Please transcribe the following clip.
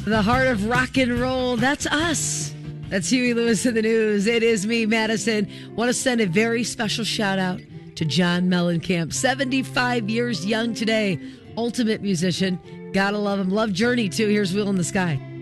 The heart of rock and roll. That's us. That's Huey Lewis in the news. It is me, Madison. Want to send a very special shout out to John Mellencamp. 75 years young today. Ultimate musician. Gotta love him. Love Journey, too. Here's Wheel in the Sky.